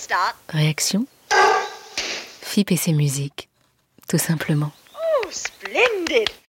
start. Réaction? FIP et ses musiques, tout simplement. Oh, splendid.